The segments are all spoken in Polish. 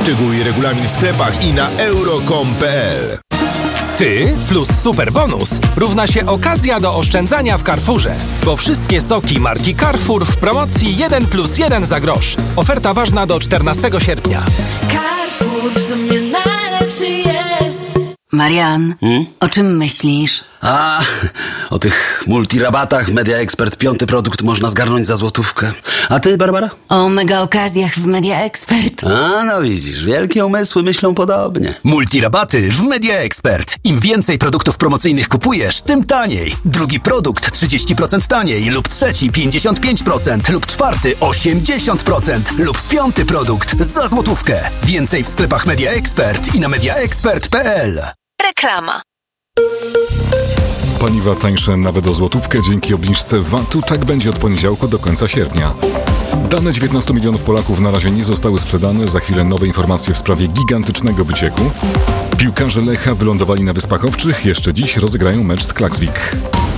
Szczegóły i regulamin w sklepach i na euro.com.pl. Ty plus super bonus równa się okazja do oszczędzania w Carrefourze. Bo wszystkie soki marki Carrefour w promocji 1+1 za grosz. Oferta ważna do 14 sierpnia. Carrefour w sumie najlepszy jest. Marian, o czym myślisz? O tych multirabatach Media Expert 5. produkt można zgarnąć za złotówkę. A ty, Barbara? O mega okazjach w Media Expert. No widzisz, wielkie umysły myślą podobnie. Multirabaty w Media Expert. Im więcej produktów promocyjnych kupujesz, tym taniej. Drugi produkt 30% taniej lub trzeci 55% lub czwarty 80% lub 5. produkt za złotówkę. Więcej w sklepach Media Expert i na mediaexpert.pl. Reklama. Paliwa tańsze nawet o złotówkę dzięki obniżce VAT-u. Tak będzie od poniedziałku do końca sierpnia. Dane 19 milionów Polaków na razie nie zostały sprzedane. Za chwilę nowe informacje w sprawie gigantycznego wycieku. Piłkarze Lecha wylądowali na Wyspach Owczych. Jeszcze dziś rozegrają mecz z Klaksvik.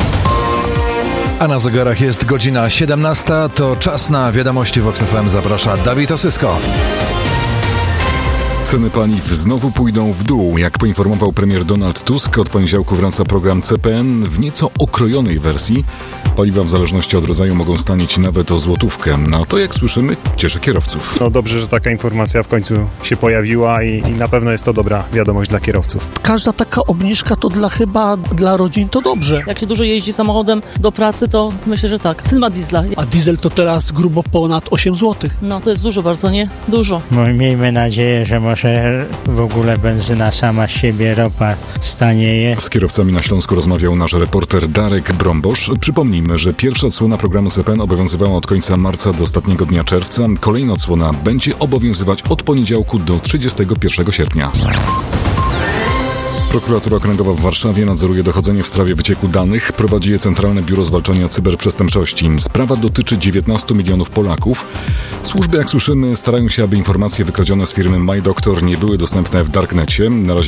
A na zegarach jest godzina 17. To czas na wiadomości Vox FM. Zaprasza Dawid Osysko. Ceny paliw znowu pójdą w dół. Jak poinformował premier Donald Tusk, od poniedziałku wraca program CPN w nieco okrojonej wersji. Paliwa w zależności od rodzaju mogą stanieć nawet o złotówkę. No to, jak słyszymy, cieszy kierowców. No dobrze, że taka informacja w końcu się pojawiła i na pewno jest to dobra wiadomość dla kierowców. Każda taka obniżka to chyba dla rodzin to dobrze. Jak się dużo jeździ samochodem do pracy, to myślę, że tak. Syn ma diesla. A diesel to teraz grubo ponad 8 zł. No to jest dużo bardzo, nie? Dużo. No, miejmy nadzieję, że może w ogóle benzyna sama z siebie, ropa stanieje. Z kierowcami na Śląsku rozmawiał nasz reporter Darek Brombosz. Przypomnijmy, że pierwsza odsłona programu CPN obowiązywała od końca marca do ostatniego dnia czerwca. Kolejna odsłona będzie obowiązywać od poniedziałku do 31 sierpnia. Prokuratura Okręgowa w Warszawie nadzoruje dochodzenie w sprawie wycieku danych. Prowadzi je Centralne Biuro Zwalczania Cyberprzestępczości. Sprawa dotyczy 19 milionów Polaków. Służby, jak słyszymy, starają się, aby informacje wykradzione z firmy MyDoctor nie były dostępne w darknecie. Na razie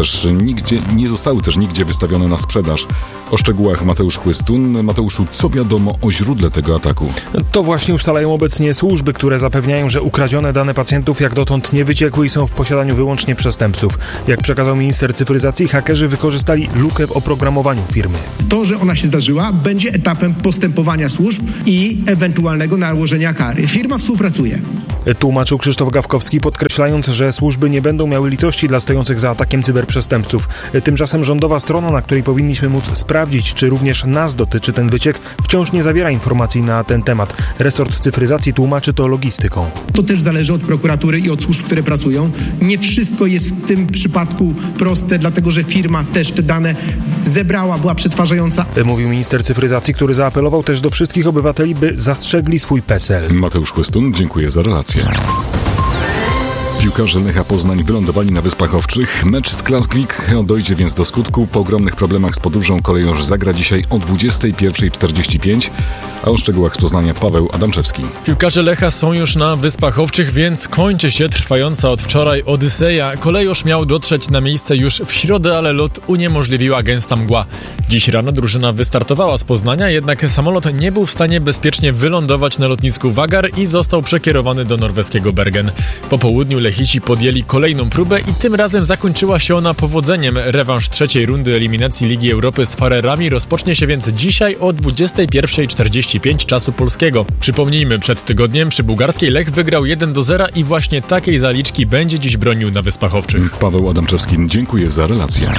nie zostały też nigdzie wystawione na sprzedaż. O szczegółach Mateusz Chłystun. Mateuszu, co wiadomo o źródle tego ataku? To właśnie ustalają obecnie służby, które zapewniają, że ukradzione dane pacjentów jak dotąd nie wyciekły i są w posiadaniu wyłącznie przestępców. Jak przekazał minister cyfryzacji, hakerzy wykorzystali lukę w oprogramowaniu firmy. To, że ona się zdarzyła, będzie etapem postępowania służb i ewentualnego nałożenia kary. Firma współpracuje. Tłumaczył Krzysztof Gawkowski, podkreślając, że służby nie będą miały litości dla stojących za atakiem cyberprzestępców. Tymczasem rządowa strona, na której powinniśmy móc sprawdzić, czy również nas dotyczy ten wyciek, wciąż nie zawiera informacji na ten temat. Resort cyfryzacji tłumaczy to logistyką. To też zależy od prokuratury i od służb, które pracują. Nie wszystko jest w tym przypadku proste, dlatego że firma też te dane zebrała, była przetwarzająca. Mówił minister cyfryzacji, który zaapelował też do wszystkich obywateli, by zastrzegli swój PESEL. Mateusz Chłystun, dziękuję za relację. Piłkarze Lecha Poznań wylądowali na Wyspach Owczych. Mecz z Klaksvik dojdzie więc do skutku. Po ogromnych problemach z podróżą kolejorz zagra dzisiaj o 21:45, a o szczegółach z Poznania Paweł Adamczewski. Piłkarze Lecha są już na Wyspach Owczych, więc kończy się trwająca od wczoraj odyseja. Kolejorz miał dotrzeć na miejsce już w środę, ale lot uniemożliwiła gęsta mgła. Dziś rano drużyna wystartowała z Poznania, jednak samolot nie był w stanie bezpiecznie wylądować na lotnisku Wagar i został przekierowany do norweskiego Bergen. Po południu Lechici podjęli kolejną próbę i tym razem zakończyła się ona powodzeniem. Rewanż trzeciej rundy eliminacji Ligi Europy z Farerami rozpocznie się więc dzisiaj o 21:45 czasu polskiego. Przypomnijmy, przed tygodniem przy bułgarskiej Lech wygrał 1-0 i właśnie takiej zaliczki będzie dziś bronił na Wyspach Owczych. Paweł Adamczewski, dziękuję za relację.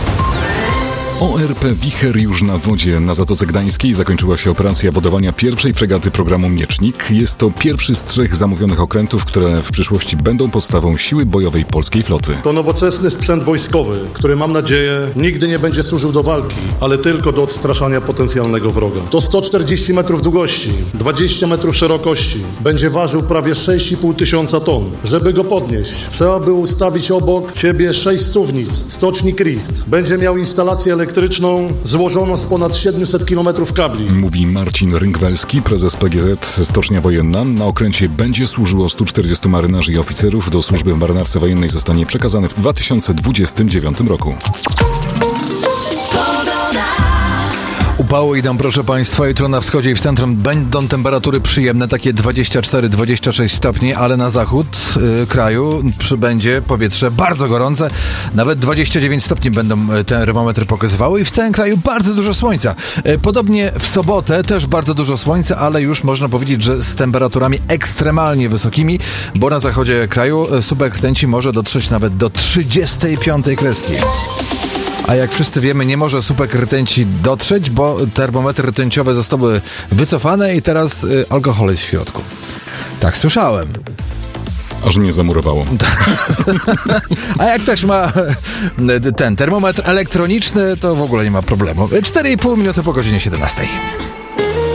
ORP Wicher już na wodzie. Na Zatoce Gdańskiej zakończyła się operacja budowania pierwszej fregaty programu Miecznik. Jest to pierwszy z 3 zamówionych okrętów, które w przyszłości będą podstawą siły bojowej polskiej floty. To nowoczesny sprzęt wojskowy, który mam nadzieję nigdy nie będzie służył do walki, ale tylko do odstraszania potencjalnego wroga. To 140 metrów długości, 20 metrów szerokości. Będzie ważył prawie 6,5 tysiąca ton. Żeby go podnieść, trzeba by ustawić obok siebie 6 suwnic, stoczni Christ. Będzie miał instalację elektryczną złożoną z ponad 700 km kabli. Mówi Marcin Rynkwelski, prezes PGZ Stocznia Wojenna. Na okręcie będzie służyło 140 marynarzy i oficerów. Do służby w marynarce wojennej zostanie przekazany w 2029 roku. Upały idą, proszę Państwa. Jutro na wschodzie i w centrum będą temperatury przyjemne, takie 24-26 stopni, ale na zachód kraju przybędzie powietrze bardzo gorące. Nawet 29 stopni będą te termometry pokazywały i w całym kraju bardzo dużo słońca. Podobnie w sobotę też bardzo dużo słońca, ale już można powiedzieć, że z temperaturami ekstremalnie wysokimi, bo na zachodzie kraju słupek rtęci może dotrzeć nawet do 35 kreski. A jak wszyscy wiemy, nie może słupek rtęci dotrzeć, bo termometry rtęciowe zostały wycofane i teraz alkohol jest w środku. Tak słyszałem. Aż mnie zamurowało. A jak ktoś ma ten termometr elektroniczny, to w ogóle nie ma problemu. 4,5 minuty po godzinie 17.